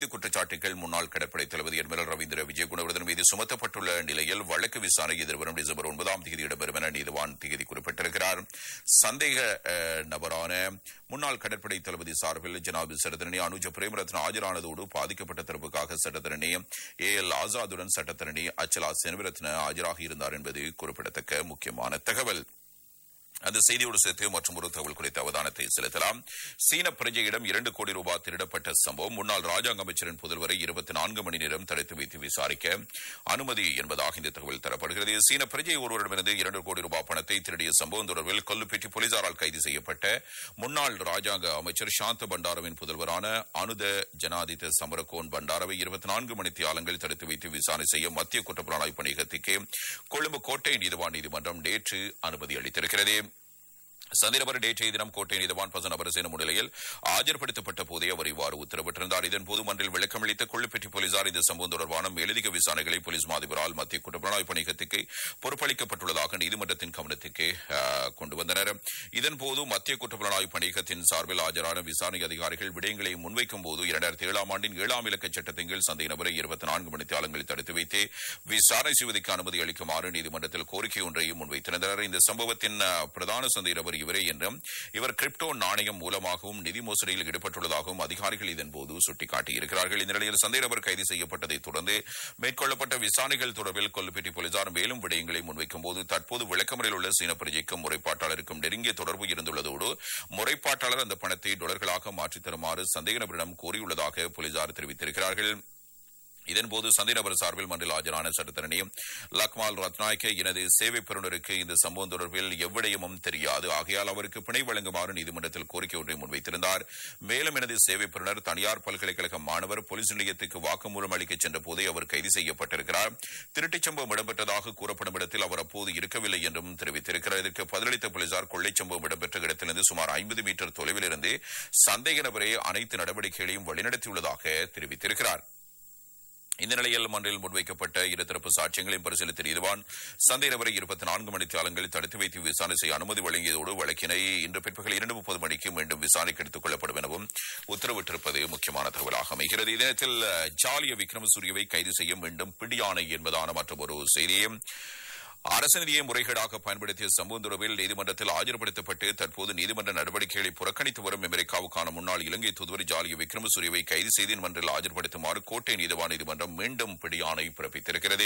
குற்றச்சாட்டுகள் முன்னாள் கடற்படை தளபதி அட்மிரல் ரவீந்திர விஜயகுணவர்தன் மீது சுமத்தப்பட்டுள்ள நிலையில் வழக்கு விசாரணை எதிர்வரும் டிசம்பர் 9 இடம்பெறும் என நீதிவான் தேதி குறிப்பிட்டிருக்கிறார். சந்தேக நபரான முன்னாள் கடற்படை தளபதி சார்பில் ஜனாபி சட்டத்தரணி அனுஜ பிரேமரத்ன ஆஜரானதோடு பாதிக்கப்பட்ட தரப்புக்காக சட்டத்தரணி ஏஎல் ஆசாதுடன் சட்டத்தரணி அச்சலா செனவிரத்ன ஆஜராகி இருந்தார் என்பது குறிப்பிடத்தக்க முக்கியமான தகவல். அந்த செய்தியோடு சேர்த்து மற்றும் ஒரு தகவல் குறித்த அவதானத்தை செலுத்தலாம். சீன பிரஜையிடம் 2 கோடி ரூபாய் திருடப்பட்ட சம்பவம் முன்னாள் ராஜாங்க அமைச்சரின் புதல்வரை 24 மணி நேரம் தடுத்து வைத்து விசாரிக்க அனுமதி என்பதாக இந்த தகவல் தரப்படுகிறது. சீன பிரஜை ஒருவரிடமிருந்து 2 கோடி ரூபாய் பணத்தை திருடிய சம்பவம் தொடர்பில் கொல்லுப்பட்டி போலீசாரால் கைது செய்யப்பட்ட முன்னாள் ராஜாங்க அமைச்சர் சாந்த பண்டாரவின் புதல்வரான அனுத ஜனாதித்த சமரகோன் பண்டாரவை 24 மணித்தியாலங்கள் தடுத்து வைத்து விசாரணை செய்ய மத்திய குற்றப்புலனாய்வு பணியகத்துக்கு கொழும்பு கோட்டை நீதிமன்றம் நேற்று அனுமதி அளித்திருக்கிறது. சந்தேகநபர் நேற்றைய தினம் கோட்டை நீதிவான் பசன் அபரசேன முன்னிலையில் ஆஜர்படுத்தப்பட்ட போதே அவர் இவ்வாறு உத்தரவிட்டிருந்தார். இதன்போது மன்றில் விளக்கமளித்த கொள்ளுப்பட்டி போலீசார் இந்த சம்பவம் தொடர்பான மேலதிக விசாரணைகளை போலீஸ் மாதிபரால் மத்திய குற்றப்புலனாய்வு பணியகத்துக்கு பொறுப்பளிக்கப்பட்டுள்ளதாக நீதிமன்றத்தின் கவனத்துக்கு கொண்டு வந்தனர். இதன்போது மத்திய குற்றப்புலனாய்வு பணியகத்தின் சார்பில் ஆஜரான விசாரணை அதிகாரிகள் விடயங்களை முன்வைக்கும் போது 2007 ஆண்டின் 7ஆம் இலக்க சட்டத்தின் கீழ் சந்தேகநபரை 24 மணித்தியாலங்களில் தடுத்து வைத்து விசாரணை செய்வதற்கு அனுமதி அளிக்குமாறு நீதிமன்றத்தில் கோரிக்கை ஒன்றையும் முன்வைத்திருந்தனர். இந்த சம்பவத்தின் பிரதான சந்தேகநபர் இவரே என்றும் இவர் கிரிப்டோ நாணயம் மூலமாகவும் நிதி மோசடியில் ஈடுபட்டுள்ளதாகவும் அதிகாரிகள் இதன்போது சுட்டிக்காட்டியிருக்கிறார்கள். இந்த நிலையில் சந்தேகநபர் கைது செய்யப்பட்டதை தொடர்ந்து மேற்கொள்ளப்பட்ட விசாரணைகள் தொடர்பில் கொல்லுப்பட்டி போலீசார் மேலும் விடயங்களை முன்வைக்கும் போது தற்போது விளக்கமறில் உள்ள சீன பிரஜைக்கும் முறைப்பாட்டாளருக்கும் நெருங்கிய தொடர்பு இருந்துள்ளதோடு முறைப்பாட்டாளர் அந்த பணத்தை டாலர்களாக மாற்றித் தருமாறு சந்தேகநபரிடம் கோரியுள்ளதாக போலீசார் தெரிவித்திருக்கிறார்கள். இதன்போது சந்தேகநபர் சார்பில் மன்றில் ஆஜரான சட்டத்தரணி லக்மால் ரத்நாயக்க எனது சேவை பெறுநருக்கு இந்த சம்பவம் தொடர்பில் எவ்விடயமும் தெரியாது, ஆகையால் அவருக்கு பிணை வழங்குமாறு நீதிமன்றத்தில் கோரிக்கை ஒன்றை முன்வைத்திருந்தார். மேலும் எனது சேவை பெறுநர் தனியார் பல்கலைக்கழக மாணவர் போலீஸ் நிலையத்துக்கு வாக்குமூலம் அளிக்க சென்ற போதே அவர் கைது செய்யப்பட்டிருக்கிறார். திருட்டுச் சம்பவம் இடம்பெற்றதாக கூறப்படும் இடத்தில் அவர் அப்போது இருக்கவில்லை என்றும் தெரிவித்திருக்கிறார். இதற்கு பதிலளித்த போலீசார் கொள்ளைச் சம்பவம் இடம்பெற்ற இடத்திலிருந்து சுமார் 50 மீட்டர் தொலைவில் இருந்து சந்தேக நபரை அனைத்து நடவடிக்கைகளையும் வழிநடத்தியுள்ளதாக தெரிவித்திருக்கிறார். இந்த நிலையில் மன்றில் முன்வைக்கப்பட்ட இருதரப்பு சாட்சியங்களையும் பரிசீலித்த நீதிவான் சந்தேக நபரை 24 மணித்தியாலங்களில் தடுத்து வைத்து விசாரணை செய்ய அனுமதி வழங்கியதோடு வழக்கினை இன்று பிற்பகல் 2:30 மணிக்கு மீண்டும் விசாரணைக்கு எடுத்துக் கொள்ளப்படும் எனவும் உத்தரவிட்டிருப்பது முக்கியமான தகவலாக அமைகிறது. இதனத்தில் ஜாலிய விக்ரமசூரியவை கைது செய்ய மீண்டும் பிடியாணை என்பதான மற்றொரு செய்தியும் அரசு நிதியை முறைகேடாக பயன்படுத்திய சம்பவம் தொடர்பில் நீதிமன்றத்தில் ஆஜர்படுத்தப்பட்டு தற்போது நீதிமன்ற நடவடிக்கைகளை புறக்கணித்து வரும் அமெரிக்காவுக்கான முன்னாள் இலங்கை தூதுவர் ஜாலிய விக்ரமசூரியவை கைது செய்து மன்றில் ஆஜர்படுத்துமாறு கோட்டை நீதிவான் நீதிமன்றம் மீண்டும் பிடியாணை பிறப்பித்திருக்கிறது.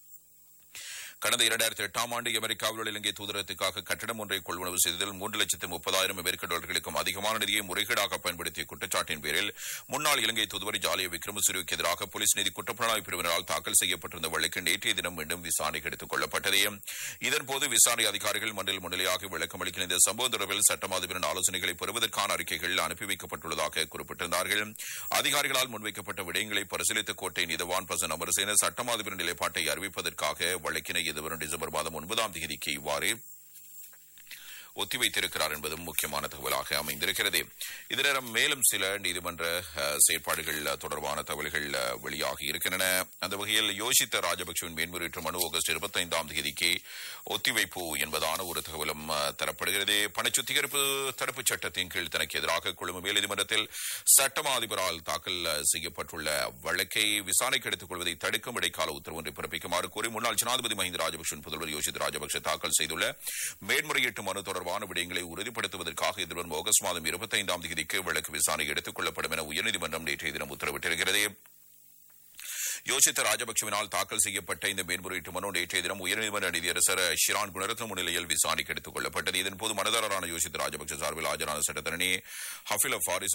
கடந்த 2008ஆம் ஆண்டு அமெரிக்காவில் உள்ள இலங்கை தூதரகத்துக்காக கட்டடம் ஒன்றை கொள்வனவு செய்ததில் 3,30,000 அமெரிக்க டாலர்களுக்கும் அதிகமான நிதியை முறைகேடாக பயன்படுத்திய குற்றச்சாட்டின் பேரில் முன்னாள் இலங்கை தூதுவர் ஜாலிய விக்ரமசூரியவுக்கு எதிராக போலீஸ் நீதி குற்றப்புலனாய்வு பிரிவினரால் தாக்கல் செய்யப்பட்டிருந்த வழக்கு நேற்றைய தினம் மீண்டும் விசாரணைக்கு எடுத்துக் கொள்ளப்பட்டது. இதன்போது விசாரணை அதிகாரிகள் மன்றில் முன்னிலையாக விளக்கமளிக்க இந்த சம்பவம் தொடர்பில் சட்டம் அதிபரின் ஆலோசனைகளை பெறுவதற்கான அறிக்கைகள் அனுப்பி வைக்கப்பட்டுள்ளதாக குறிப்பிட்டிருந்தார்கள். அதிகாரிகளால் முன்வைக்கப்பட்ட விடயங்களை பரிசீலித்த கோட்டை நீதிவான் பசன் அமரசேன சட்டம் அதிபரின் நிலைப்பாட்டை அறிவிப்பதற்காக வழக்கினை எதிர்வரும் டிசம்பர் 9 தேதிக்கு இவ்வாறு ஒத்திவைத்திருக்கிறார் என்பதும் முக்கியமான தகவலாக அமைந்திருக்கிறது. இதனிடம் மேலும் சில நீதிமன்ற செயற்பாடுகள் தொடர்பான தகவல்கள் வெளியாகி இருக்கின்றன. அந்த வகையில் யோசித்த ராஜபக்சவின் மேன்முறையீட்டு மனு ஆகஸ்ட் 25 தேதிக்கு ஒத்திவைப்பு என்பதான ஒரு தகவலும் தரப்படுகிறது. பணச்சுத்திகரிப்பு தடுப்புச் சட்டத்தின் கீழ் தனக்கு எதிராக கொழும்பு மேல் நீதிமன்றத்தில் சட்டமா அதிபரால் தாக்கல் செய்யப்பட்டுள்ள வழக்கை விசாரணைக்கு எடுத்துக் கொள்வதை தடுக்கும் இடைக்கால உத்தரவு ஒன்றை பிறப்பிக்குமாறு கோரி முன்னாள் ஜனாதிபதி மஹிந்த ராஜபக்சவின் புதல்வர் யோசித்த ராஜபக்ச தாக்கல் செய்துள்ள மேன்முறையீட்டு மனு தொடர்பான விடயங்களை உறுதிப்படுத்துவதற்காக எதிர்வரும் ஆகஸ்ட் 25 தேதிக்கு வழக்கு விசாரணை எடுத்துக் கொள்ளப்படும் என உயர்நீதிமன்றம் நேற்றைய தினம் உத்தரவிட்டிருக்கிறது. யோசித்த ராஜபக்சவினால் தாக்கல் செய்யப்பட்ட இந்த மேன்முறையீட்டு மனு நேற்றைய தினம் உயர்நீதிமன்ற நீதியரசர் ஷிரான் குணரத்ன முன்னிலையில் விசாரணைக்கு எடுத்துக் கொள்ளப்பட்டது. இதன்போது மனுதாரரான யோசித்த ராஜபக்ச சார்பில் ஆஜரான சட்டத்தரணி ஹஃபில் ஃபாரிஸ்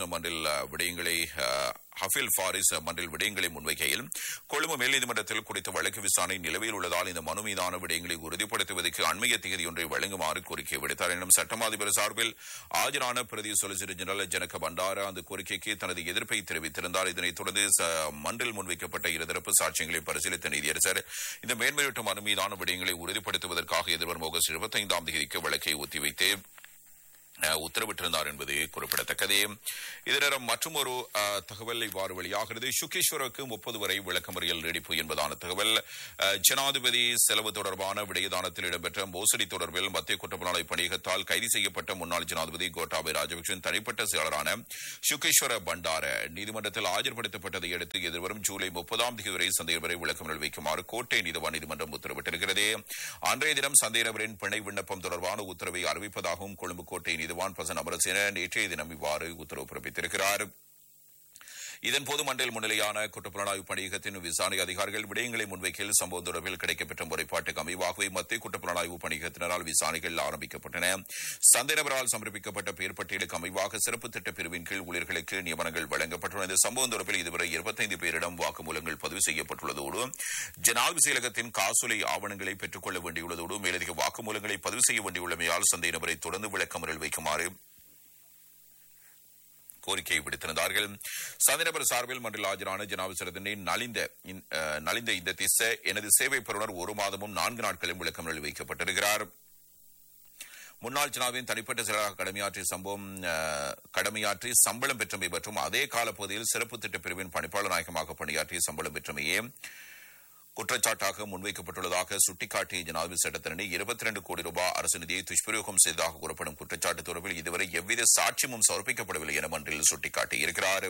மன்றில் விடயங்களை முன்வைக்கையில் கொழும்பு மேல் நீதிமன்றத்தில் குறித்த வழக்கு விசாரணை நிலுவையில் உள்ளதால் இந்த மனு மீதான விடயங்களை உறுதிப்படுத்துவதற்கு அண்மைய திகதி ஒன்றை வழங்குமாறு கோரிக்கை விடுத்தார். எனும் சட்டம் அதிபர் சார்பில் ஆஜரான பிரதி சொலிசிட்டர் ஜெனரல் ஜனக பண்டார அந்த கோரிக்கைக்கு தனது எதிர்ப்பை தெரிவித்திருந்தார். இதனைத் தொடர்ந்து மன்றில் முன்வைக்கப்பட்ட இருதரப்பு சாட்சியங்களை பரிசீலித்த நீதியரசர் இந்த மேன்முறையீட்டு மனு மீதான விடயங்களை உறுதிப்படுத்துவதற்காக எதிர்வரும் ஆகஸ்ட் 25 தேதிக்கு வழக்கை ஒத்திவைத்து உத்தரவிட்டிருந்தார் என்பது குறிப்பிடத்தக்கது. இதனிடம் மற்றும் ஒரு தகவல் இவ்வாறு வெளியாகிறது. சுகேஸ்வருக்கு 30 வரை விளக்கமறியல் நீடிப்பு என்பதான தகவல். ஜனாதிபதி செலவு தொடர்பான விடயதானத்தில் இடம்பெற்ற மோசடி தொடர்பில் மத்திய குற்றப்புலனாய்வு பணியகத்தால் கைது செய்யப்பட்ட முன்னாள் ஜனாதிபதி கோட்டாபய ராஜபக்சவின் தனிப்பட்ட செயலரான சுகேஸ்வர பண்டார நீதிமன்றத்தில் ஆஜர்படுத்தப்பட்டதை அடுத்து எதிர்வரும் ஜூலை 30ஆம் தேதி வரை சந்தேகநபரை விளக்கமறியல் வைக்குமாறு கோட்டை நீதிவான் நீதிமன்றம் உத்தரவிட்டிருக்கிறது. அன்றைய தினம் சந்தேகநபரின் பிணை விண்ணப்பம் தொடர்பான உத்தரவை அறிவிப்பதாகவும் கொழும்பு கோட்டை நீதிவான் பசன் அமரசேன நேற்றைய தினம் இவ்வாறு உத்தரவு பிறப்பித்திருக்கிறார். இதன்போது மண்டல் முன்னிலையான குற்றப்புலனாய்வு பணியகத்தின் விசாரணை அதிகாரிகள் விடயங்களை முன்வைக்கையில் சம்பவம் தொடர்பில் கிடைக்கப்பெற்ற முறைப்பாட்டுக்கு அமைவாகவே மத்திய குற்றப்புலனாய்வு பணியகத்தினரால் விசாரணைகள் ஆரம்பிக்கப்பட்டன. சந்தேக நபரால் சமர்ப்பிக்கப்பட்ட பெயர் பட்டியலுக்கு அமைவாக சிறப்பு திட்ட பிரிவின் கீழ் ஊழியர்களுக்கு நியமனங்கள் வழங்கப்பட்டுள்ளன. இந்த சம்பவம் தொடர்பில் இதுவரை 25 பேரிடம் வாக்குமூலங்கள் பதிவு செய்யப்பட்டுள்ளதோடு ஜனாதிபதி செயலகத்தின் காசோலை ஆவணங்களை பெற்றுக் கொள்ள வேண்டியுள்ளதோடு மேலதிக வாக்குமூலங்களை பதிவு செய்ய வேண்டியுள்ளமையால் சந்தேக நபரை தொடர்ந்து விளக்கமறியல் வைக்குமாறு கோரிக்கை விடுத்திருந்தார்கள். சந்தேகநபர் சார்பில் மண்டல ஆஜரான ஜனாதிபதி நலிந்த இந்த திச எனது சேவை பெறுநர் 1 மாதமும் 4 நாட்களும் விளக்கமறியல் வைக்கப்பட்டிருக்கிறார். முன்னாள் ஜனாதிபதியின் தனிப்பட்ட செயலாளராக கடமையாற்றி சம்பளம் பெற்றமை மற்றும் அதே காலப்பகுதியில் சிறப்பு திட்ட பிரிவின் பணிப்பாளர் நாயகமாக பணியாற்றிய சம்பளம் பெற்றமையே குற்றச்சாட்டாக முன்வைக்கப்பட்டுள்ளதாக சுட்டிக்காட்டிய ஜனாதிபதி சட்டத்தரணி 22 கோடி ரூபாய் அரசு நிதியை துஷ்பிரயோகம் செய்ததாக கூறப்படும் குற்றச்சாட்டு தொடர்பில் இதுவரை எவ்வித சாட்சியமும் சமர்ப்பிக்கப்படவில்லை என மன்றில் சுட்டிக்காட்டியிருக்கிறார்.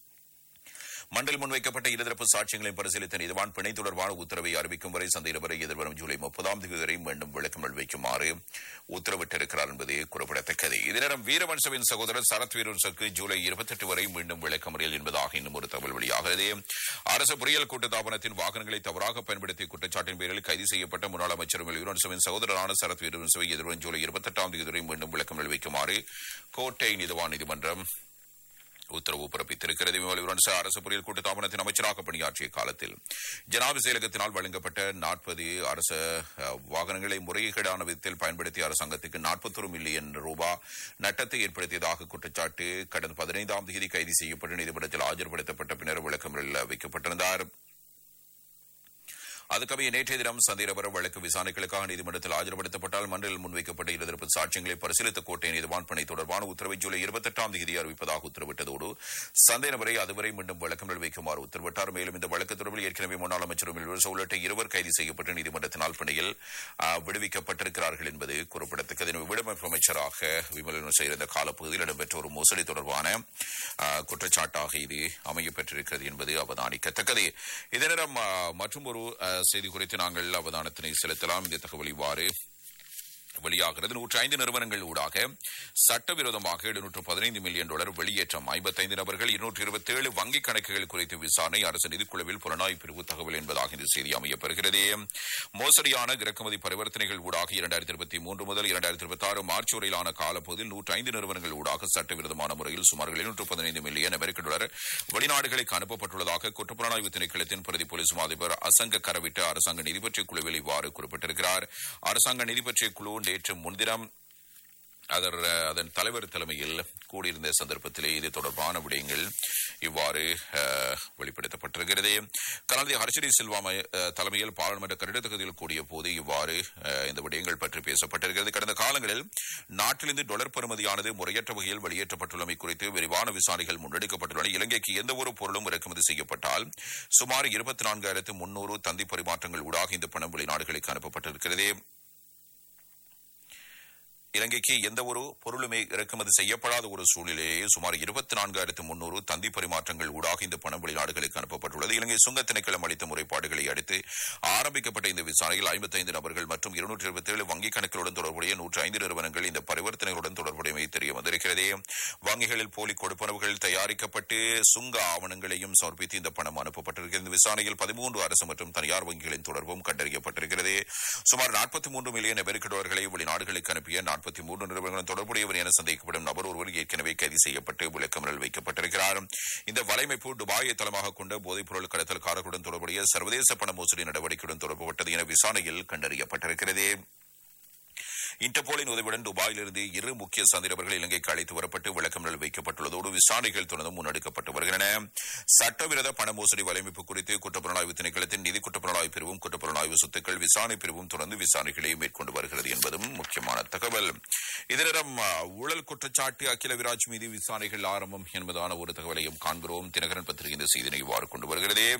மண்டல் முன்வைக்கப்பட்ட இருதரப்பு சாட்சியங்களை பரிசீலித்த நீதிவான் பிணை தொடர்பான உத்தரவை அறிவிக்கும் வரை சந்தேகநபரை எதிர்வரும் ஜூலை 30ஆம் தேதி வரை மீண்டும் விளக்கமறியல் வைக்குமாறு உத்தரவிட்டிருக்கிறார் என்பது குறிப்பிடத்தக்கது. இதனிடம் வீரவன்சவின் சகோதரர் சரத் வீரவன்சவுக்கு ஜூலை 28 வரை மீண்டும் விளக்கமறியல் என்பதாக இன்னும் ஒரு தகவல் வெளியாகிறது. அரசு பொறியியல் கூட்டுத்தாபனத்தின் வாகனங்களை தவறாக பயன்படுத்திய குற்றச்சாட்டின் பேரில் கைது செய்யப்பட்ட முன்னாள் அமைச்சர் வீரவன்சவின் சகோதரரான சரத் வீரவன்சவை எதிர்வரும் ஜூலை 28ஆம் தேதி வரை மீண்டும் விளக்கமறியல் வைக்குமாறு கோட்டை நீதிவான் நீதிமன்றம் உத்தரவு பிறப்பித்திருக்கிறது. அரசு பொறியியல் கூட்டுத்தாபனத்தின் அமைச்சராக பணியாற்றிய காலத்தில் ஜனாதிபதி செயலகத்தினால் வழங்கப்பட்ட 40 அரசு வாகனங்களை முறைகேடான விதத்தில் பயன்படுத்திய அரசாங்கத்துக்கு 41 மில்லியன் ரூபாய் நட்டத்தை ஏற்படுத்தியதாக குற்றச்சாட்டு கடந்த 15ஆம் தேதி கைது செய்யப்பட்டு நீதிமன்றத்தில் ஆஜர்படுத்தப்பட்ட பின்னர் விளக்கமறியல் வைக்கப்பட்டிருந்தார். அதுக்கமைய நேற்றைய தினம் சந்தேகநபர் வழக்கு விசாரணைகளுக்காக நீதிமன்றத்தில் ஆஜர்படுத்தப்பட்டால் மண்டலில் முன்வைக்கப்பட்ட இருதரப்பு சாட்சியங்களை பரிசீலித்த கோட்டை நீதிவான் பிணை தொடர்பான உத்தரவை ஜூலை 28ஆம் தேதி அறிவிப்பதாக உத்தரவிட்டதோடு சந்தேகநபரை அதுவரை மீண்டும் விளக்கமறியல் வைக்குமாறு உத்தரவிட்டார். மேலும் இந்த வழக்கு தொடர்பில் ஏற்கனவே முன்னாள் அமைச்சர் உள்ளிட்ட 2 கைது செய்யப்பட்டு நீதிமன்றத்தினால் பிணையில் விடுவிக்கப்பட்டிருக்கிறார்கள் என்பது குறிப்பிடத்தக்கது. விடுவிப்பு அமைச்சராக விமல் இருந்த காலப்பகுதியில் இடம்பெற்ற ஒரு மோசடி தொடர்பான குற்றச்சாட்டாக இது அமையப்பெற்றிருக்கிறது என்பது அவதானிக்கத்தக்கது. இதனிடம் மற்றும் ஒரு செய்தி குறித்து நாங்கள் அவதானத்தினை செலுத்தலாம். இந்த தகவல் இவ்வாறு வெளியாகிறது. 105 நிறுவனங்கள் ஊடாக சட்டவிரோதமாக $715 மில்லியன் வெளியேற்றம், 55 நபர்கள், 227 வங்கிக் கணக்குகள் குறித்து விசாரணை, அரசு நிதிக்குழுவில் புலனாய்வு பிரிவு தகவல் என்பதாக இந்த செய்தி அமையப்பெறுகிறது. மோசடியான இறக்குமதி பரிவர்த்தனைகள் ஊடாக 2023 முதல் 2026 மார்ச் வரையிலான காலப்பகுதியில் 105 நிறுவனங்கள் ஊடாக சட்டவிரோதமான முறையில் சுமார் $715 மில்லியன் வெளிநாடுகளுக்கு அனுப்பப்பட்டுள்ளதாக குற்றப்புலனாய்வு திணைக்களத்தின் பிரதி போலீஸ் அதிபர் அசங்க கரவிட்ட அரசாங்க நிதிபற்றிய குழுவில் இவ்வாறு குறிப்பிட்டிருக்கிறார். அரசாங்க நிதிபற்றிய குழு நேற்று முன்தினம் அதன் தலைவர் தலைமையில் கூடியிருந்த சந்தர்ப்பத்திலே இது தொடர்பான விடயங்கள் இவ்வாறு வெளிப்படுத்தப்பட்டிருக்கிறது. கலாநிதி ஹர்ஷடி சில்வா தலைமையில் பாராளுமன்ற கட்டிட தொகுதியில் கூடிய போது இவ்வாறு இந்த விடயங்கள் பற்றி பேசப்பட்டிருக்கிறது. கடந்த காலங்களில் நாட்டிலிருந்து டாலர் பெறுமதியானது முறையற்ற வகையில் வெளியேற்றப்பட்டுள்ளமை குறித்து விரிவான விசாரணைகள் முன்னெடுக்கப்பட்டுள்ளன. இலங்கைக்கு எந்த ஒரு பொருளும் இறக்குமதி செய்யப்பட்டால் சுமார் 24,300 தந்தி பரிமாற்றங்கள் ஊடாக இந்த பணம் வெளிநாடுகளுக்கு அனுப்பப்பட்டிருக்கிறது. இலங்கைக்கு எந்த ஒரு பொருளுமே இறக்குமதி செய்யப்படாத ஒரு சூழ்நிலையே சுமார் 24,300 தந்தி பரிமாற்றங்கள் ஊடாக இந்த பணம் வெளிநாடுகளுக்கு அனுப்பப்பட்டுள்ளது. இலங்கை சுங்க திணைக்களம் அளித்த முறைப்பாடுகளை அடுத்து ஆரம்பிக்கப்பட்ட இந்த விசாரணையில் 55 நபர்கள் மற்றும் 227 வங்கிக் கணக்குகளுடன் தொடர்புடைய 105 நிறுவனங்கள் இந்த பரிவர்த்தனைகளுடன் தொடர்புடையமை தெரிய வந்திருக்கிறது. வங்கிகளில் போலி கொடுப்பனவுகள் தயாரிக்கப்பட்டு சுங்க ஆவணங்களையும் சமர்ப்பித்து இந்த பணம் அனுப்பப்பட்டிருக்கிறது. இந்த விசாரணையில் 13 அரசு மற்றும் தனியார் வங்கிகளின் தொடர்பும் கண்டறியப்பட்டிருக்கிறது. சுமார் 43 மில்லியன் அமெரிக்க டாலர்களை வெளிநாடுகளுக்கு அனுப்பிய 43 நிறுவனங்களுடன் தொடர்புடையவர் என சந்தேகிக்கப்படும் நபர் ஒருவர் ஏற்கனவே கைது செய்யப்பட்டு விளக்கமறியல் வைக்கப்பட்டிருக்கிறார். இந்த வலையமைப்பு துபாயை தளமாக கொண்ட போதைப் பொருள் கடத்தல்காரர்களுடன் தொடர்புடைய சர்வதேச பண மோசடி நடவடிக்கையுடன் தொடர்புபட்டது என விசாரணையில் கண்டறியப்பட்டிருக்கிறது. இன்டர்போலின் உதவியுடன் துபாயிலிருந்து 2 முக்கிய சந்தேகநபர்கள் இலங்கைக்கு அழைத்து வரப்பட்டு விளக்கமறியல் வைக்கப்பட்டுள்ளதோடு விசாரணைகள் தொடர்ந்து முன்னெடுக்கப்பட்டு வருகின்றன. சட்டவிரோத பண மோசடி வலையமைப்பு குறித்து குற்றப்புலனாய்வு திணைக்களத்தின் நிதி குற்றப்புலனாய்வு பிரிவும் குற்றப்புலனாய்வு சொத்துக்கள் விசாரணை பிரிவும் தொடர்ந்து விசாரணைகளை மேற்கொண்டு வருகிறது என்பதும் முக்கியமான தகவல். இதனிடம் ஊழல் குற்றச்சாட்டு அகில விராஜ் மீது விசாரணைகள் ஆரம்பம் என்பதான ஒரு தகவலையும் காண்கிறோம். தினகரன் பத்திரிகை இந்த செய்தியை இவ்வாறு கொண்டு வருகிறது.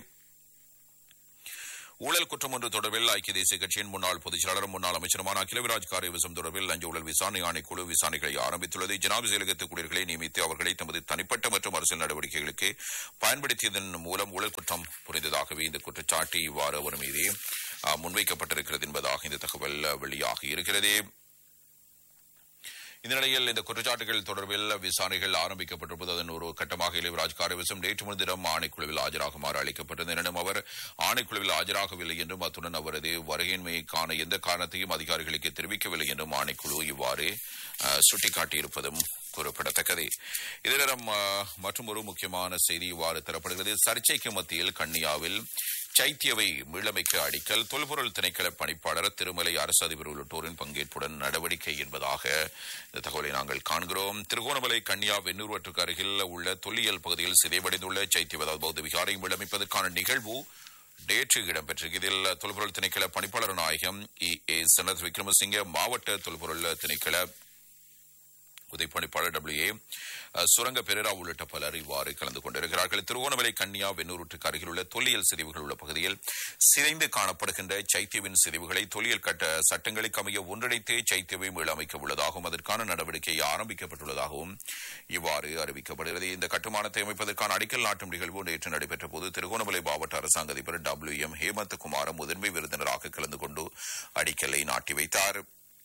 ஊழல் குற்றம் ஒன்று தொடர்பில் ஐக்கிய தேசிய கட்சியின் முன்னாள் பொதுச் செயலாளரும் முன்னாள் அமைச்சருமான அகில விராஜ் காரியவசம் தொடர்பில் லஞ்ச ஊழல் விசாரணை ஆணைக்குழு விசாரணைகளை ஆரம்பித்துள்ளது. ஜனாதிபதி செயலகத்து ஊழியர்களை நியமித்து அவர்களை தமது தனிப்பட்ட மற்றும் அரசியல் நடவடிக்கைகளுக்கு பயன்படுத்தியதன் மூலம் ஊழல் குற்றம் புரிந்ததாகவே இந்த குற்றச்சாட்டு இவ்வாறு அவர் மீது முன்வைக்கப்பட்டிருக்கிறது என்பதாக இந்த தகவல் வெளியாகி இருக்கிறது. இந்த நிலையில் இந்த குற்றச்சாட்டுகள் தொடர்பில் விசாரணைகள் ஆரம்பிக்கப்பட்டிருப்பது அதன் ஒரு கட்டமாக இளையராஜ் காரியவசம் நேற்று முன்தினம் ஆணைக்குழுவில் ஆஜராகுமாறு அளிக்கப்பட்டது. எனினும் அவர் ஆணைக்குழுவில் ஆஜராகவில்லை என்றும் அத்துடன் அவரது வருகையின்மைக்கான எந்த காரணத்தையும் அதிகாரிகளுக்கு தெரிவிக்கவில்லை என்றும் ஆணைக்குழு இவ்வாறு சுட்டிக்காட்டியிருப்பதும் குறிப்பிடத்தக்கது. இதனிடம் மற்றும் ஒரு முக்கியமான செய்தி இவ்வாறு தரப்படுகிறது. சர்ச்சைக்கு மத்தியில் கன்னியாவில் சைத்தியவை மீளமைக்க அடிக்கல் தொல்பொருள் திணைக்கள பணிப்பாளர் திருமலை அரசு அதிபர் உள்ளிட்டோரின் பங்கேற்புடன் நடவடிக்கை என்பதாக இந்த தகவலை நாங்கள் காண்கிறோம். திருகோணமலை கன்னியா வெண்ணூர்வற்றுக்கு அருகில் உள்ள தொல்லியல் பகுதியில் சிதைவடைந்துள்ள சைத்திய பௌத்த விகாரை மீளமைப்பதற்கான நிகழ்வு நேற்று இடம்பெற்றது. இதில் தொல்பொருள் திணைக்கள பணிப்பாளர் நாயகம் ஏ சனத் விக்ரமசிங்க, மாவட்ட தொல்பொருள் திணைக்கள உதவிப்பணிப்பாளர் WA சுரங்க பெரேரா உள்ளிட்ட பலர் இவ்வாறு கலந்து கொண்டிருக்கிறார்கள். திருவோணமலை கன்னியா வெண்ணூருக்கு அருகில் உள்ள தொல்லியல் சிதைவுகள் உள்ள பகுதியில் சிதைந்து காணப்படுகின்ற சைத்தியவின் சிதைவுகளை தொல்லியல் சட்டங்களுக்கு அமைய ஒன்றிணைத்து சைத்தியவை மீளமைக்க உள்ளதாகவும் அதற்கான நடவடிக்கை ஆரம்பிக்கப்பட்டுள்ளதாகவும் இவ்வாறு அறிவிக்கப்படுகிறது. இந்த கட்டுமானத்தை அமைப்பதற்கான அடிக்கல் நாட்டும் நிகழ்வு நேற்று நடைபெற்ற போது திருகோணமலை மாவட்ட அரசாங்க அதிபர் WM ஹேமந்த் குமார் முதன்மை விருந்தினராக கலந்து கொண்டு அடிக்கலை நாட்டி வைத்தார்.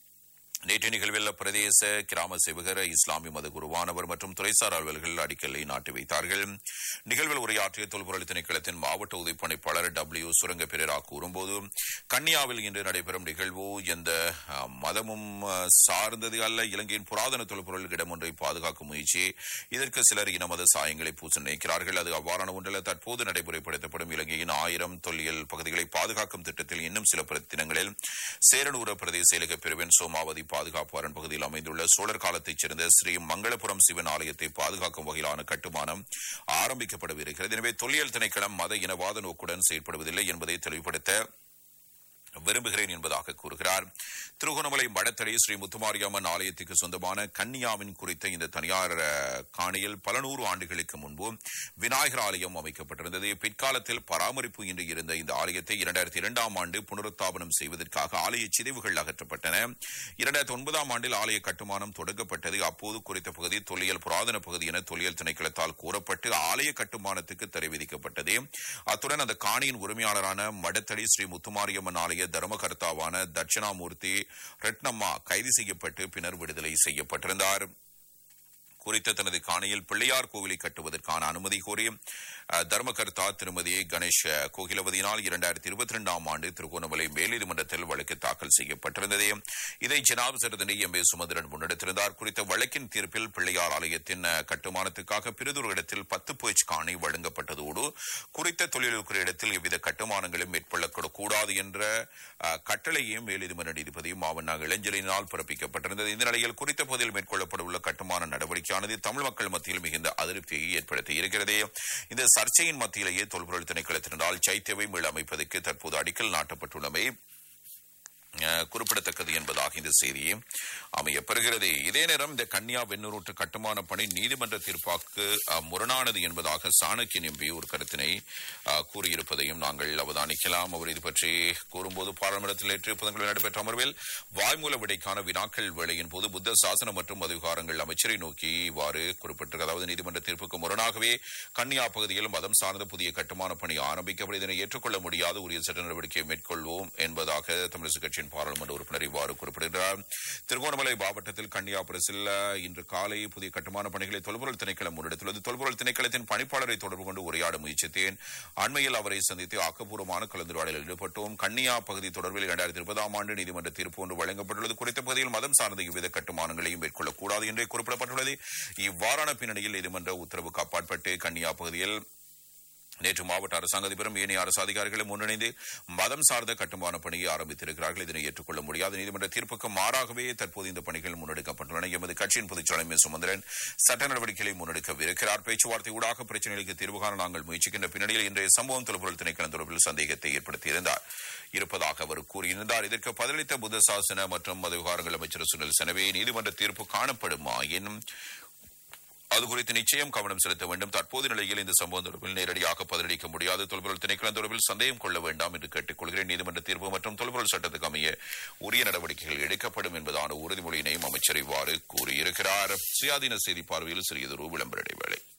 நேற்று நிகழ்வில் பிரதேச கிராம சேவகர் இஸ்லாமிய மத குருவானவர் மற்றும் துறைசார் அலுவலர்கள் அடிக்கல்லை நாட்டி வைத்தார்கள். நிகழ்வில் உரையாற்றிய தொல்பொருள் திணைக்களத்தின் மாவட்ட உதவிப்பணிப்பாளர் W சுரங்க பெரேரா கூறும்போது கன்னியாவில் இன்று நடைபெறும் நிகழ்வு எந்த மதமும் சார்ந்தது அல்ல. இலங்கையின் புராதன தொல்பொருள் இடம் ஒன்றை பாதுகாக்கும் முயற்சி இதற்கு சிலர் இன மத சாயங்களை பூச நினைக்கிறார்கள். அது அவ்வாறான ஒன்றில் தற்போது நடைமுறைப்படுத்தப்படும் இலங்கையின் 1000 தொல்லியல் பகுதிகளை பாதுகாக்கும் திட்டத்தில் இன்னும் சில தினங்களில் சேரனூர பிரதேச செயலக பிரிவின் சோமாவதி பாதுகாப்பு அரண் பகுதியில் அமைந்துள்ள சோழர் காலத்தைச் சேர்ந்த ஸ்ரீ மங்களபுரம் சிவன் ஆலயத்தை பாதுகாக்கும் வகையிலான கட்டுமானம் ஆரம்பிக்கப்படவிருக்கிறது. எனவே தொல்லியல் திணைக்களம் மத இனவாத நோக்குடன் செயற்படுவதில்லை என்பதை தெளிவுபடுத்த விரும்புகிறேன் என்பதாக கூறுகிறார். திருகோணமலை மடத்தரை ஸ்ரீ முத்துமாரியம்மன் ஆலயத்துக்கு சொந்தமான கன்னியாவின் குறித்த இந்த தனியார் காணியில் பல நூறு ஆண்டுகளுக்கு முன்பு விநாயகர் ஆலயம் அமைக்கப்பட்டிருந்தது. பிற்காலத்தில் பராமரிப்பு இன்றி இருந்த இந்த ஆலயத்தை 2002ஆம் ஆண்டு புனருத்தாபனம் செய்வதற்காக ஆலய சிதைவுகள் அகற்றப்பட்டன. 2009ஆம் ஆண்டில் ஆலய கட்டுமானம் தொடங்கப்பட்டது. அப்போது குறித்த பகுதி தொல்லியல் புராதன பகுதி என தொல்லியல் திணைக்களத்தால் கூறப்பட்டு ஆலய கட்டுமானத்துக்கு தடை விதிக்கப்பட்டது. அத்துடன் அந்த காணியின் உரிமையாளரான மடத்தடி ஸ்ரீ முத்துமாரியம்மன் ஆலய தர்மகர்த்தாவான தட்சிணாமூர்த்தி ரட்னம்மா கைது செய்யப்பட்டு பின்னர் விடுதலை செய்யப்பட்டிருந்தார். குறித்த தனது காணியில் பிள்ளையார் கோவிலை கட்டுவதற்கான அனுமதி கோரி தர்மகர்த்தா திருமதி கணேஷ் கோகிலவதியினால் 2022ஆம் ஆண்டு திருகோணமலை மேல்நீதிமன்றத்தில் வழக்கு தாக்கல் செய்யப்பட்டிருந்தது. இதை ஜனாதிபதி MA சுமந்திரன் முன்னெடுத்திருந்தார். குறித்த வழக்கின் தீர்ப்பில் பிள்ளையார் ஆலயத்தின் கட்டுமானத்துக்காக பிரிதொரு இடத்தில் 10 பேஜ் காணி வழங்கப்பட்டதோடு குறித்த தொழிலுக்குரிய இடத்தில் எவ்வித கட்டுமானங்களும் மேற்கொள்ளக்கூடாது என்ற கட்டளையும் மேல்நீதிமன்ற நீதிபதி மாவண்ணா இளஞ்சலினால் பிறப்பிக்கப்பட்டிருந்தது. இந்த நிலையில் குறித்த பகுதியில் மேற்கொள்ளப்படவுள்ள கட்டுமான நடவடிக்கையானது தமிழ் மக்கள் மத்தியில் மிகுந்த அதிருப்தியை ஏற்படுத்தி இருக்கிறது. இந்த சர்ச்சையின் மத்தியிலேயே தொல்பொருள் திணைக்களத்தினால் சைத்தியவை மீளமைப்பதற்கு தற்போது அடிக்கல் நாட்டப்பட்டுள்ளமை குறிப்பிடத்தக்கது என்பதாக இந்த செய்தி அமையப்பெறுகிறது. இதே நேரம் இந்த கன்னியா வெண்ணூற்று கட்டுமான பணி நீதிமன்ற தீர்ப்பாக்கு முரணானது என்பதாக சாணக்கியன் MP ஒரு கருத்தினை கூறியிருப்பதையும் நாங்கள் அவதானிக்கலாம். அவர் இது பற்றி கூறும்போது பாராளுமன்றத்தில் நேற்று புதன்கிழமை நடைபெற்ற அமர்வில் வாய்மூல விடைக்கான வினாக்கள் வேளையின் போது புத்த சாசன மற்றும் விவகாரங்கள் அமைச்சரை நோக்கி இவ்வாறு குறிப்பிட்டிருக்கிறது. அதாவது நீதிமன்ற தீர்ப்புக்கு முரணாகவே கன்னியா பகுதியில் மதம் சார்ந்த புதிய கட்டுமான பணி ஆரம்பிக்கப்படும். இதனை ஏற்றுக்கொள்ள முடியாத உரிய சட்ட நடவடிக்கையை மேற்கொள்வோம் என்பதாக தமிழக கட்சி பாராளுமன்ற உறுப்பினர் இவ்வாறு குறிப்பிடுகிறார். திருகோணமலை மாவட்டத்தில் கன்னியா பிரசில் இன்று காலை புதிய கட்டுமான பணிகளை தொல்பொருள் திணைக்களம் முன்னெடுத்துள்ளது. தொல்பொருள் திணைக்களத்தின் பணிப்பாளரை தொடர்பு கொண்டு உரையாட முயற்சித்தேன். அண்மையில் அவரை சந்தித்து ஆக்கப்பூர்வமான கலந்துரையாடலில் ஈடுபட்டோம். கன்னியா பகுதி தொடர்பில் 2020ஆம் ஆண்டு நீதிமன்ற தீர்ப்பு ஒன்று வழங்கப்பட்டுள்ளது. குறித்த பகுதியில் மதம் சார்ந்த எவ்வித கட்டுமானங்களையும் மேற்கொள்ளக்கூடாது என்றே குறிப்பிடப்பட்டுள்ளது. இவ்வாறான பின்னணியில் நீதிமன்ற உத்தரவுக்கு அப்பாற்பட்டு கன்னியா பகுதியில் நேற்று மாவட்ட அரசாங்க அதிபரும் ஏனைய அரசு அதிகாரிகளும் முன்னிணைந்து மதம் சார்ந்த கட்டுமான பணியை ஆரம்பித்திருக்கிறார்கள். இதனை ஏற்றுக்கொள்ள முடியாது. நீதிமன்ற தீர்ப்புக்கு மாறாகவே தற்போது இந்த பணிகள் முன்னெடுக்கப்பட்டுள்ளன. எமது கட்சியின் பொதுச்செயலாளர் சுமந்திரன் சட்ட நடவடிக்கைகளை முன்னெடுக்கவிருக்கிறார். பேச்சுவார்த்தை ஊடாக பிரச்சினைகளுக்கு தீர்வு காண நாங்கள் முயற்சிக்கின்ற பின்னணியில் இன்றைய சம்பவம் தொல்பொருள் திணைக்களம் தொடர்பில் சந்தேகத்தை இருப்பதாக அவர் கூறியிருந்தார். இதற்கு பதிலளித்த புத்த சாசன மற்றும் மத விவகாரங்கள் அமைச்சர் சுனில் செனவே நீதிமன்ற தீர்ப்பு காணப்படுமாயின் அது குறித்து நிச்சயம் கவனம் செலுத்த வேண்டும். தற்போது நிலையில் இந்த சம்பவம் தொடர்பில் நேரடியாக பதிலளிக்க முடியாது. தொல்பொருள் திணைக்களம் தொடர்பில் சந்தேகம் கொள்ள வேண்டாம் என்று கேட்டுக்கொள்கிறேன். நீதிமன்ற தீர்ப்பு மற்றும் தொல்பொருள் சட்டத்துக்கு அமைய உரிய நடவடிக்கைகள் எடுக்கப்படும் என்பதான உறுதிமொழியினையும் அமைச்சர் இவ்வாறு கூறியிருக்கிறார். சுயாதீன செய்தி பார்வையில் சிறியதொரு விளம்பர இடைவேளை.